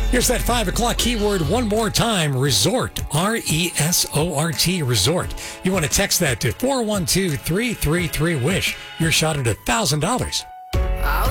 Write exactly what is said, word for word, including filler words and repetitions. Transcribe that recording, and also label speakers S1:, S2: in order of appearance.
S1: Here's that five o'clock keyword one more time. Resort. R E S O R T. Resort. You want to text that to four one two, three three three, WISH. You're shot at one thousand dollars.